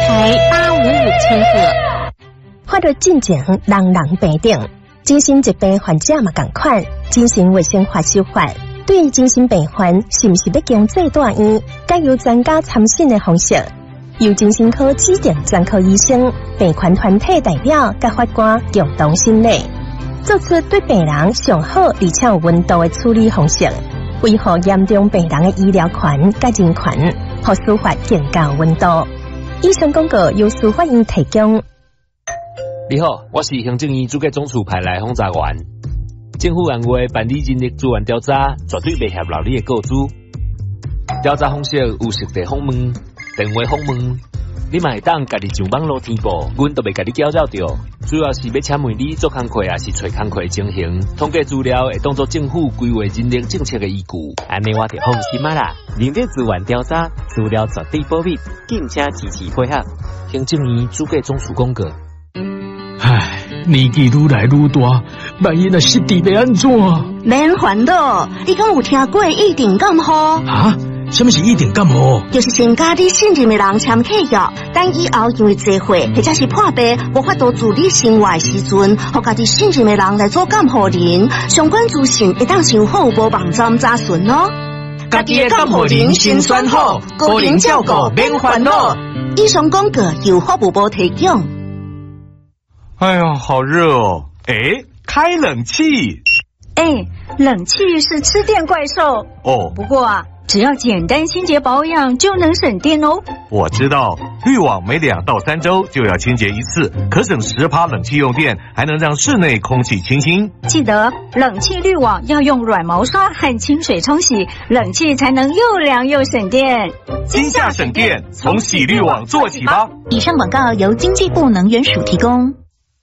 台855千赫。 法律进前，人人平等。精神疾病患者嘛同款，精神卫生法修法对于精神病患是不是要经最大医，该由专家参审的方式，由精神科指定专科医生、病患团体代表甲法官共同审理，做出对病人上好而且有温度的处理方式，维护严重病人的医疗权甲人权，和司法更加有温度。以上广告由司法院提供。 你好，我是行政院主计总处派来访查员。政府按话办理人力资源调查，绝对袂合劳你的告知。调查方式有实地访问、电话访问，你嘛会当家己上网络填报，阮都袂家己搅扰着。主要是要请问你做工课也是找工课情形，统计资料会当作政府规划人力政策的依据。 安尼我就放心啦。人力资源调查资料绝对保密，敬请支持配合。 行政院主计总处公告。 唉，年纪愈来愈大，万一若失智要安怎？ 免烦恼，你敢有听过一定感冒？ 啊？什么是一定感冒？ 就是先甲你信任的人签契约，等以后因为聚会或者是破病无法度自理生活的时阵，互家己信任的人来做监护人，相关资讯会当上服务部网站查询哦。 家己的监护人先选好，个人照顾免烦恼。 以上广告由服务部提供。 哎呀，好热哦！哎，开冷气。 哎，冷气是吃电怪兽哦。 不过啊，只要简单清洁保养就能省电哦。 我知道，滤网每2到3周就要清洁一次，可省10%冷气用电，还能让室内空气清新。 记得冷气滤网要用软毛刷和清水冲洗，冷气才能又凉又省电。 今夏省电，从洗滤网做起吧。 以上广告由经济部能源署提供。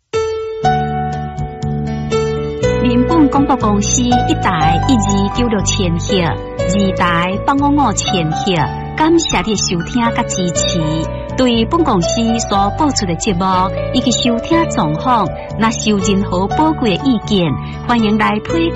民本广播公司1台1296千赫，2台855千赫，感谢你收听甲支持。对本公司所播出的节目以及收听状况，若是有任何宝贵的意见，欢迎来批